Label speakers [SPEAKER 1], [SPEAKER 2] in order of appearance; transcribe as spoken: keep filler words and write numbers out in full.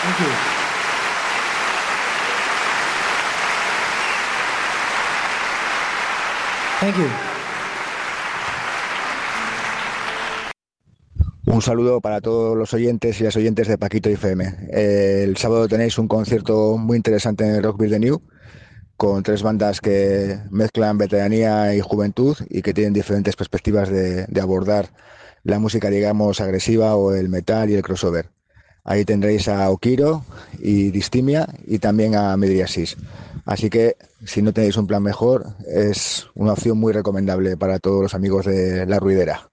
[SPEAKER 1] Thank you. Thank you.
[SPEAKER 2] Un saludo para todos los oyentes y las oyentes de Paquito F M. Eh, el sábado tenéis un concierto muy interesante en el Rockville de New, con tres bandas que mezclan veteranía y juventud y que tienen diferentes perspectivas de, de abordar la música, digamos, agresiva o el metal y el crossover. Ahí tendréis a Okiro y Distimia y también a Midriasis. Así que, si no tenéis un plan mejor, es una opción muy recomendable para todos los amigos de La Ruidera.